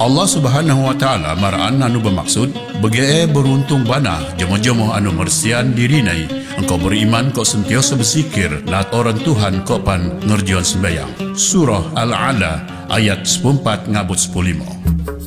Allah Subhanahu wa taala maraan anu bermaksud bege beruntung bana jemo-jemo anu mersian dirinai engkau beriman kau sentiasa berzikir lat orang Tuhan kau pan ngerjian sembayang. Surah Al-Ala ayat 14 ngabut 15.